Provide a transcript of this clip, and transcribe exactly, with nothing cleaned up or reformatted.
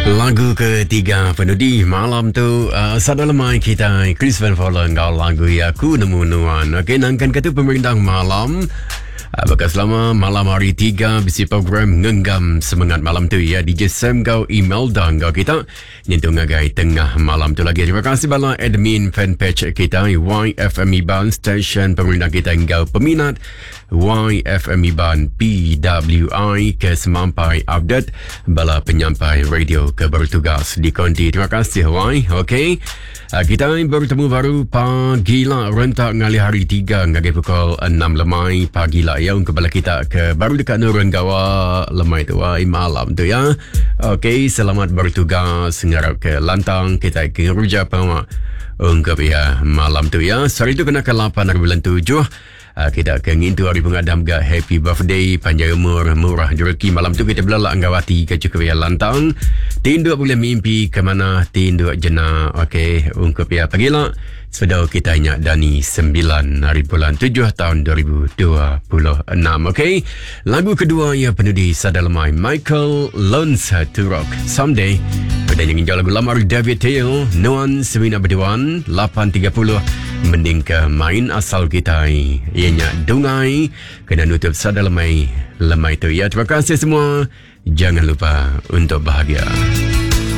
Lagu ketiga penudi malam tu uh, sadalamai kita Chris Van Vollen kau lagu ya aku nemu nuan. Okey, nangkan kata pemerintah malam. Apakah selama malam hari tiga bisi program ngenggam semangat malam tu ya D J Sam kau email dan kau kita nyentuh ngagai tengah malam tu lagi. Terima kasih bala admin fanpage kita Y F M Iban station pemerintah kita kau peminat Y F M Iban P W I ke semampai update bala penyampai radio ke bertugas di konti. Terima kasih Y. Okey. Uh, kita bertemu baru pagi lah rentak ngali hari tiga ngagai pukul enam lemai pagi lah ya kembali kita ke baru dekat Nurun Gawa lemai tu wah malam tu ya. Okey, selamat bertugas ngarap ke lantang kita ke ruja pamak ungkap ya malam tu ya. Hari tu kena ke lapan hari bulan tujuh. Uh, kita akan ngintu hari pengadam ga happy birthday panjang umur murah rezeki malam tu kita belalak anggawati ke cukup ya lantang tinduk boleh mimpi ke mana tinduk jena. Okey, ungkap ya pagilah sedau kita ingat Dani sembilan hari bulan tujuh tahun dua ribu dua puluh enam. Okey, lagu kedua ya penudi sadalamai Michael Learns to Rock Someday. Dan yang injal lagu lama David Tail Nuan Semina Berduan lapan tiga puluh mending ke main asal kita ianya dungai kena nutup sadalamai lemai tu ya. Terima kasih semua, jangan lupa untuk bahagia.